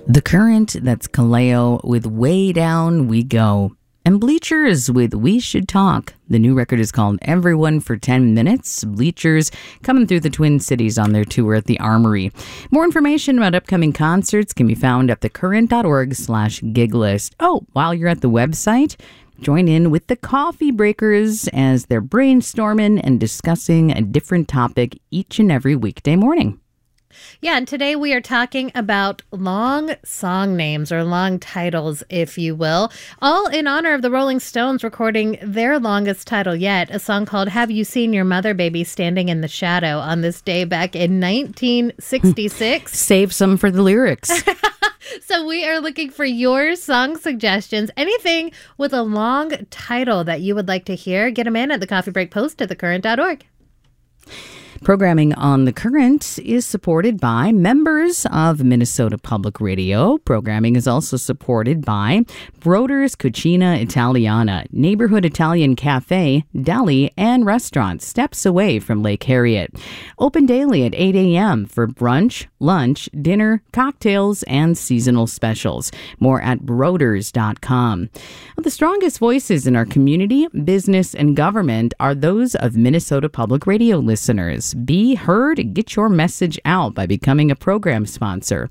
The Current, that's Kaleo with Way Down We Go. And Bleachers with We Should Talk. The new record is called Everyone for 10 Minutes. Bleachers coming through the Twin Cities on their tour at the Armory. More information about upcoming concerts can be found at thecurrent.org/gig list. Oh, while you're at the website, join in with the Coffee Breakers as they're brainstorming and discussing a different topic each and every weekday morning. Yeah, and today we are talking about long song names or long titles, if you will, all in honor of the Rolling Stones recording their longest title yet, a song called Have You Seen Your Mother, Baby, Standing in the Shadow on this day back in 1966. Save some for the lyrics. So we are looking for your song suggestions. Anything with a long title that you would like to hear, get them in at the Coffee Break Post at thecurrent.org. Programming on The Current is supported by members of Minnesota Public Radio. Programming is also supported by Broder's Cucina Italiana, Neighborhood Italian Cafe, deli, and restaurant steps away from Lake Harriet. Open daily at 8 a.m. for brunch, lunch, dinner, cocktails, and seasonal specials. More at broders.com. The strongest voices in our community, business, and government are those of Minnesota Public Radio listeners. Be heard, get your message out by becoming a program sponsor.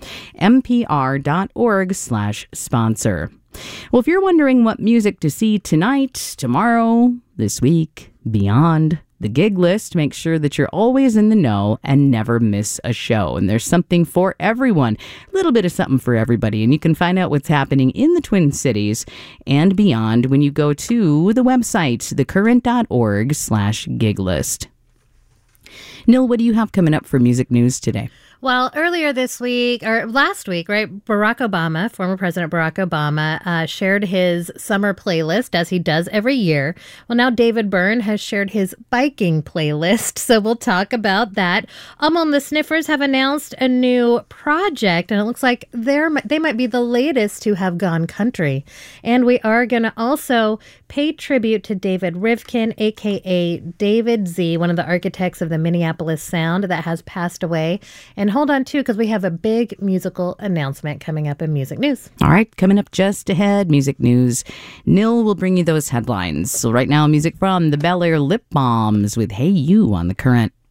mpr.org/sponsor. Well, if you're wondering what music to see tonight, tomorrow, this week, beyond the gig list, make sure that you're always in the know and never miss a show. And there's something for everyone, a little bit of something for everybody. And you can find out what's happening in the Twin Cities and beyond when you go to the website, thecurrent.org/gig list. Nil, what do you have coming up for music news today? Well, earlier this week, or last week, right, Barack Obama, former President Barack Obama, shared his summer playlist, as he does every year. Well, now David Byrne has shared his biking playlist, so we'll talk about that. The Sniffers have announced a new project, and it looks like they might be the latest to have gone country. And we are going to also pay tribute to David Rivkin, a.k.a. David Z., one of the architects of the Minneapolis Sound that has passed away. And hold on, too, because we have a big musical announcement coming up in Music News. All right, coming up just ahead, Music News. Nil will bring you those headlines. So right now, music from the Bel Air Lip Bombs with Hey You on The Current.